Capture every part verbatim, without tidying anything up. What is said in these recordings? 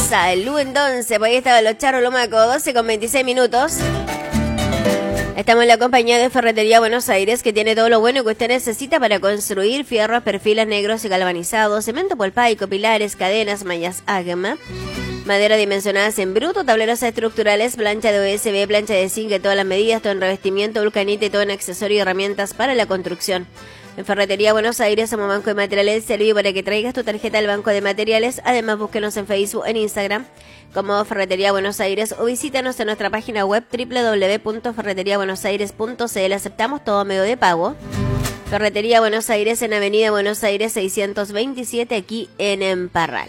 Salud entonces, por ahí estaban los charros Lomaco, doce con veintiséis minutos. Estamos en la compañía de Ferretería Buenos Aires, que tiene todo lo bueno que usted necesita para construir: fierros, perfiles negros y galvanizados, cemento polpaico, pilares, cadenas, mallas Agma, madera dimensionadas en bruto, tableros estructurales, plancha de O S B, plancha de zinc de todas las medidas, todo en revestimiento, vulcanita y todo en accesorio y herramientas para la construcción. En Ferretería Buenos Aires somos Banco de Materiales Servicio para que traigas tu tarjeta al Banco de Materiales. Además, búsquenos en Facebook, en Instagram como Ferretería Buenos Aires o visítanos en nuestra página web doble u doble u doble u punto ferretería buenos aires punto c l. Aceptamos todo medio de pago. Ferretería Buenos Aires en Avenida Buenos Aires seiscientos veintisiete, aquí en Parral.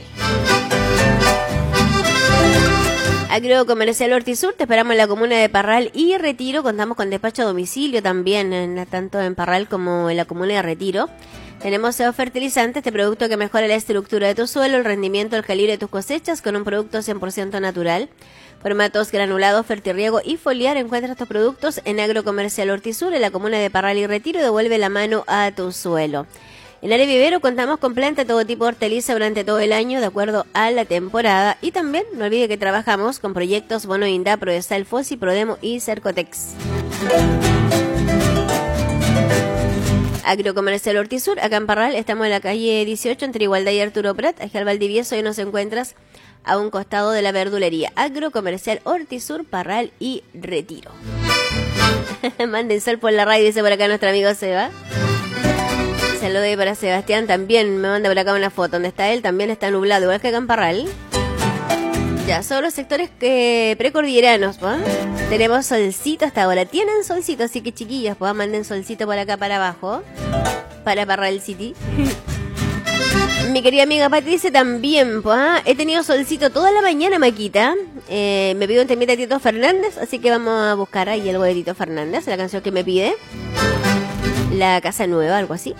Agrocomercial Hortisur, te esperamos en la comuna de Parral y Retiro. Contamos con despacho a domicilio también, en, tanto en Parral como en la comuna de Retiro. Tenemos fertilizantes, este producto que mejora la estructura de tu suelo, el rendimiento, el calibre de tus cosechas, con un producto cien por ciento natural. Formatos granulados, fertirriego y foliar. Encuentra estos productos en Agrocomercial Hortisur, en la comuna de Parral y Retiro, y devuelve la mano a tu suelo. En área vivero contamos con planta de todo tipo de hortaliza durante todo el año, de acuerdo a la temporada. Y también no olvide que trabajamos con proyectos Bono Inda, Prodesal, Fossi, Prodemo y Cercotex. Agrocomercial Hortisur, acá en Parral, estamos en la calle dieciocho, entre Igualdad y Arturo Prat, aquí al Valdivieso, y nos encuentras a un costado de la verdulería. Agrocomercial Hortisur, Parral y Retiro. Manden sol por la radio, dice por acá nuestro amigo Seba. Saludos para Sebastián, también me manda por acá una foto. Donde está él también está nublado, igual que acá en Parral. Ya, son los sectores que precordilleranos, ¿pues? Tenemos solcito hasta ahora. Tienen solcito, así que chiquillas, pues manden solcito por acá para abajo. Para Parral City. Mi querida amiga Pati dice también, pues, he tenido solcito toda la mañana, Maquita. Eh, me pidió un temita de Tito Fernández, así que vamos a buscar ahí algo de Tito Fernández, la canción que me pide. La Casa Nueva, algo así.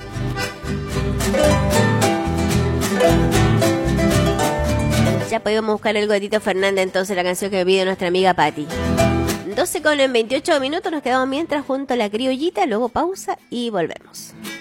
Ya podemos buscar algo de Tito Fernández, entonces, la canción que me pide nuestra amiga Patti. doce con veintiocho minutos, nos quedamos mientras junto a la criollita, luego pausa y volvemos.